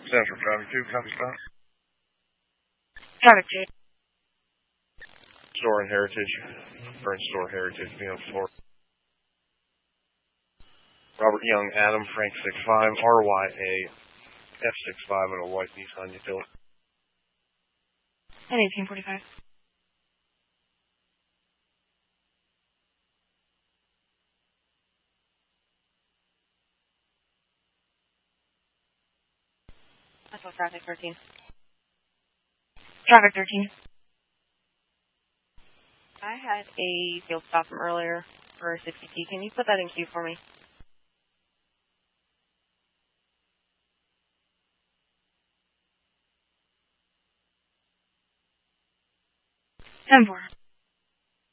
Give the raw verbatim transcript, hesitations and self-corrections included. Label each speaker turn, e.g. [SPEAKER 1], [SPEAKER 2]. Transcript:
[SPEAKER 1] Central traffic two, copy stop.
[SPEAKER 2] Traffic two.
[SPEAKER 1] Store and Heritage. Burn Store Heritage, Venus four. Robert Young, Adam, Frank six five, R Y A, F six five, and a white Nissan utility.
[SPEAKER 2] And eighteen forty-five. That's what traffic thirteen. Traffic thirteen. I had a field stop from earlier for sixty T. Can you put that in queue for me? ten four.